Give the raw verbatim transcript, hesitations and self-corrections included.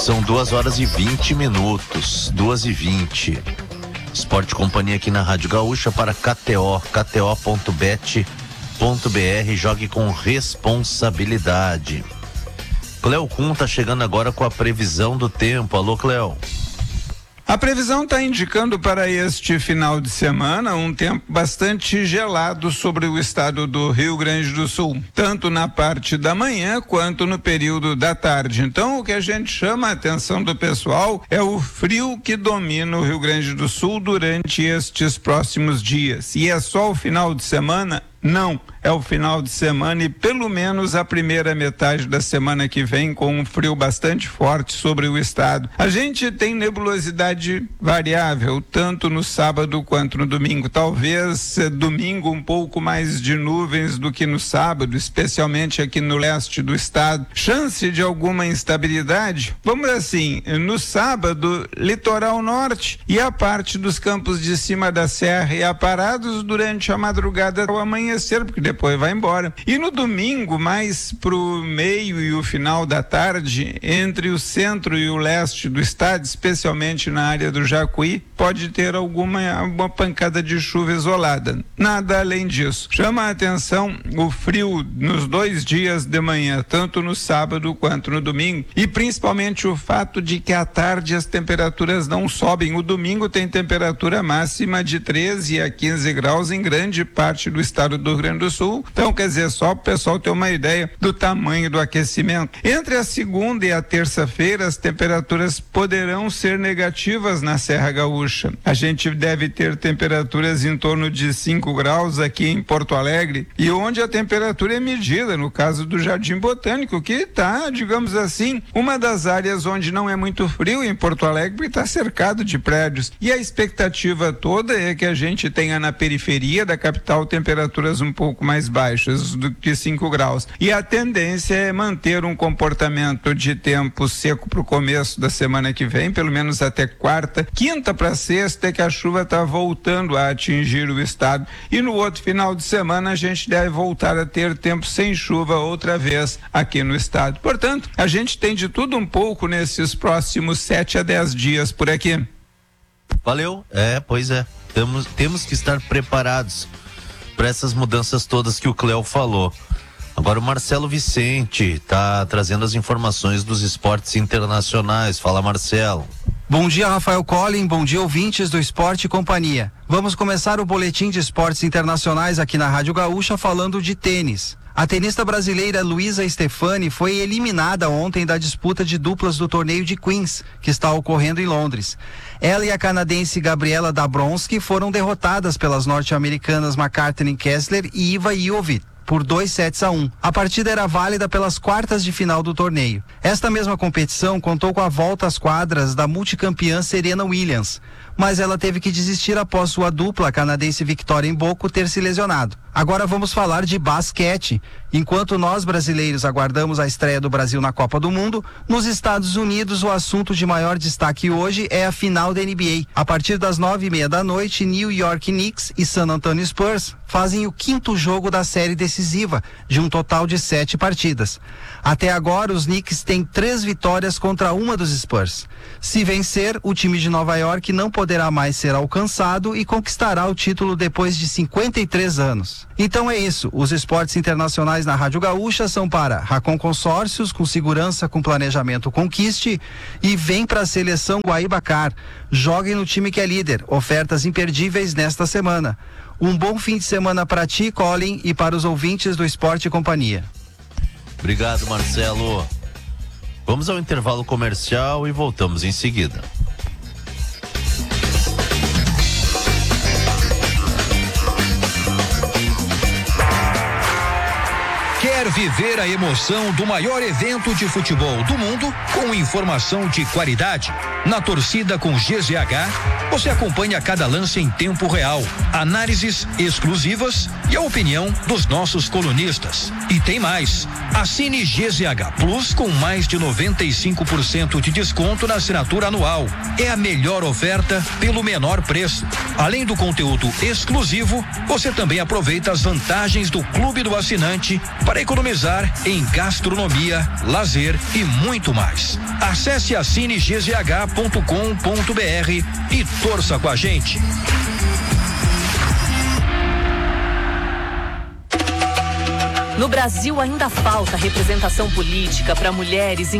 São duas horas e vinte minutos, duas e vinte. Esporte Companhia aqui na Rádio Gaúcha para K T O, k t o ponto bet ponto b r. Jogue com responsabilidade. Cleo Kuhn tá chegando agora com a previsão do tempo. Alô, Cleo. A previsão está indicando para este final de semana um tempo bastante gelado sobre o estado do Rio Grande do Sul, tanto na parte da manhã quanto no período da tarde. Então, o que a gente chama a atenção do pessoal é o frio que domina o Rio Grande do Sul durante estes próximos dias. E é só o final de semana? Não, é o final de semana e pelo menos a primeira metade da semana que vem com um frio bastante forte sobre o estado. A gente tem nebulosidade variável, tanto no sábado quanto no domingo. Talvez eh, domingo um pouco mais de nuvens do que no sábado, especialmente aqui no leste do estado. Chance de alguma instabilidade? Vamos assim, no sábado, litoral norte e a parte dos campos de cima da serra e aparados durante a madrugada ao amanhã, porque depois vai embora. E no domingo, mais pro meio e o final da tarde, entre o centro e o leste do estado, especialmente na área do Jacuí, pode ter alguma uma pancada de chuva isolada. Nada além disso. Chama a atenção o frio nos dois dias de manhã, tanto no sábado quanto no domingo, e principalmente o fato de que à tarde as temperaturas não sobem. O domingo tem temperatura máxima de treze a quinze graus em grande parte do estado do Rio Grande do Sul. Então, quer dizer, só para o pessoal ter uma ideia do tamanho do aquecimento. Entre a segunda e a terça-feira, as temperaturas poderão ser negativas na Serra Gaúcha. A gente deve ter temperaturas em torno de cinco graus aqui em Porto Alegre, e onde a temperatura é medida, no caso do Jardim Botânico, que está, digamos assim, uma das áreas onde não é muito frio em Porto Alegre, porque está cercado de prédios. E a expectativa toda é que a gente tenha na periferia da capital temperaturas um pouco mais baixas do que cinco graus. E a tendência é manter um comportamento de tempo seco para o começo da semana que vem, pelo menos até quarta. Quinta para sexta é que a chuva está voltando a atingir o estado. E no outro final de semana a gente deve voltar a ter tempo sem chuva outra vez aqui no estado. Portanto, a gente tem de tudo um pouco nesses próximos sete a dez dias por aqui. Valeu. É, pois é. Temos, temos que estar preparados para essas mudanças todas que o Cleo falou. Agora o Marcelo Vicente está trazendo as informações dos esportes internacionais. Fala, Marcelo. Bom dia, Rafael Collin, bom dia, ouvintes do Esporte e Companhia. Vamos começar o boletim de esportes internacionais aqui na Rádio Gaúcha falando de tênis. A tenista brasileira Luísa Stefani foi eliminada ontem da disputa de duplas do torneio de Queens, que está ocorrendo em Londres. Ela e a canadense Gabriela Dabrowski foram derrotadas pelas norte-americanas McCartney Kessler e Iva Jovic por dois sets a um. A partida era válida pelas quartas de final do torneio. Esta mesma competição contou com a volta às quadras da multicampeã Serena Williams, mas ela teve que desistir após sua dupla canadense Victoria Mboko ter se lesionado. Agora vamos falar de basquete. Enquanto nós brasileiros aguardamos a estreia do Brasil na Copa do Mundo, nos Estados Unidos o assunto de maior destaque hoje é a final da N B A. A partir das nove e meia da noite, New York Knicks e San Antonio Spurs fazem o quinto jogo da série decisiva, de um total de sete partidas. Até agora, os Knicks têm três vitórias contra uma dos Spurs. Se vencer, o time de Nova York não poderá mais ser alcançado e conquistará o título depois de cinquenta e três anos. Então é isso, os esportes internacionais na Rádio Gaúcha são para Racon Consórcios, com segurança, com planejamento Conquiste, e vem para a seleção Guaibacar. Joguem no time que é líder, ofertas imperdíveis nesta semana. Um bom fim de semana para ti, Colin, e para os ouvintes do Esporte e Companhia. Obrigado, Marcelo. Vamos ao intervalo comercial e voltamos em seguida. Quer viver a emoção do maior evento de futebol do mundo com informação de qualidade? Na Torcida com G Z H, você acompanha cada lance em tempo real, análises exclusivas e a opinião dos nossos colunistas. E tem mais, assine G Z H Plus com mais de noventa e cinco por cento de desconto na assinatura anual. É a melhor oferta pelo menor preço. Além do conteúdo exclusivo, você também aproveita as vantagens do Clube do Assinante para economizar economizar em gastronomia, lazer e muito mais. Acesse assine g z h ponto com ponto b r e torça com a gente. No Brasil ainda falta representação política para mulheres em